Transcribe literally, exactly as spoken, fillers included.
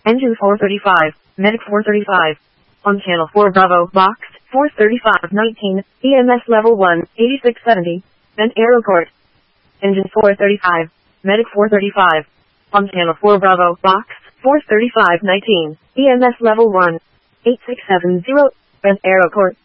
Engine four thirty-five, Medic four thirty-five. On channel four Bravo, box four thirty-five nineteen, E M S level one, eighty-six seventy, and Aeroport. Engine four thirty-five, Medic four thirty-five. On channel four Bravo, box four thirty-five nineteen, E M S level one, eighty-six seventy, and Aeroport.